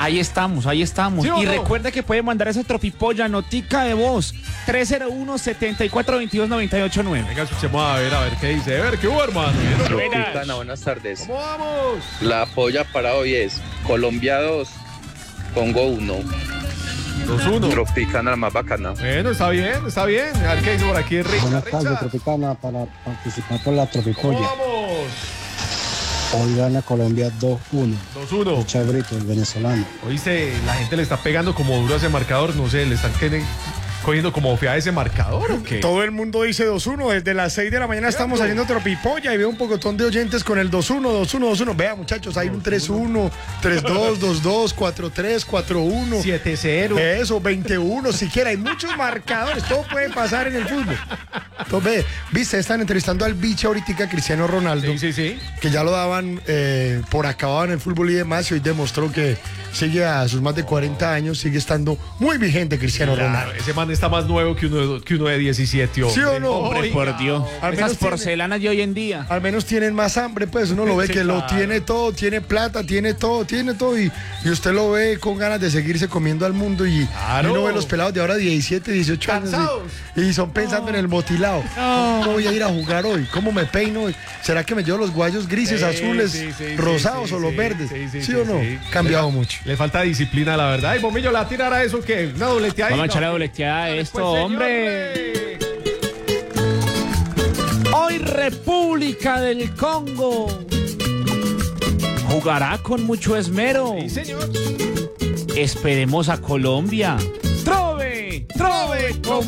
Ahí estamos. ¿Sí o Y no? recuerda que puede mandar esa tropipolla, notica de voz, 301-7422-989. Venga, escuchemos a ver qué dice. A ver, ¿qué hubo, hermano? Tropicana, buenas tardes. ¿Cómo vamos? La polla para hoy es Colombia 2, Congo 1. 2-1. Tropicana la más bacana. Bueno, está bien. A ver qué dice por aquí, Richa. Buenas tardes, Tropicana, para participar por la ¿Cómo Tropipolla. vamos? Hoy gana Colombia 2-1. 2-1. Chabrito, el venezolano. Oíste, la gente le está pegando como duro a ese marcador. No sé, le están cogiendo como fea a ese marcador o qué. Todo el mundo dice 2-1. Desde las 6 de la mañana estamos haciendo tropipolla y veo un pocotón de oyentes con el 2-1. Vea, muchachos, hay un 3-1, 3-2, 2-2, 4-3, 4-1. 7-0. Eso, 21, siquiera. Hay muchos marcadores. Todo puede pasar en el fútbol. Entonces, viste, están entrevistando al bicho ahorita, Cristiano Ronaldo. Sí. Que ya lo daban por acabado en el fútbol y demás, y hoy demostró que sigue a sus más de 40 años, sigue estando muy vigente Cristiano Ronaldo. Ese man está más nuevo que uno de 17, hombre. ¿Sí o no? Hombre, Oiga, por Dios. Al Esas menos tiene- porcelanas de hoy en día. Al menos tienen más hambre, pues uno lo ve Sí, que lo claro. tiene todo, tiene plata, tiene todo, y usted lo ve con ganas de seguirse comiendo al mundo y Claro. uno ve los pelados de ahora 17, 18 Cansados. años y son pensando en el motilado. ¿Cómo voy a ir a jugar hoy? ¿Cómo me peino hoy? ¿Será que me llevo los guayos grises, Sí, azules, sí, rosados sí, o los sí, verdes? sí, ¿Sí o no? sí. Cambiado mucho. Le falta disciplina, la verdad. Ay, Bombillo, ¿la tirará eso qué? ¿Una dobleteada? Vamos a echarle dobleteada a esto, hombre. Hoy República del Congo jugará con mucho esmero. Sí, señor. Esperemos a Colombia. Trove con